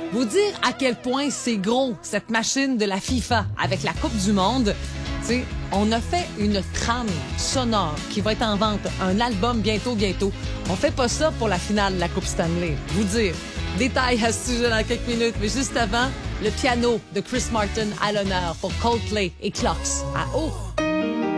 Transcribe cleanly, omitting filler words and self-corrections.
Vous dire à quel point c'est gros, cette machine de la FIFA avec la Coupe du Monde. T'sais, on a fait une trame sonore qui va être en vente, un album bientôt. On fait pas ça pour la finale de la Coupe Stanley. Vous dire, détails à ce sujet dans quelques minutes, mais juste avant, le piano de Chris Martin à l'honneur pour Coldplay et Clocks à haut.